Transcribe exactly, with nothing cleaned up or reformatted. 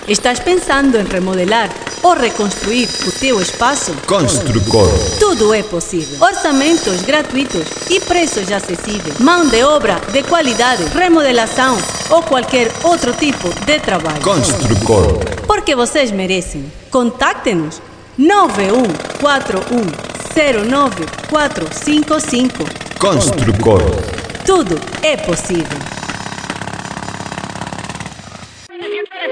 Estás pensando em remodelar ou reconstruir o teu espaço? Construcor. Tudo é possível. Orçamentos gratuitos e preços acessíveis. Mão de obra de qualidade, remodelação ou qualquer outro tipo de trabalho. Construcor. Porque vocês merecem. Contacte-nos nove um quatro um zero nove quatro cinco cinco. Construcor. Tudo é possível.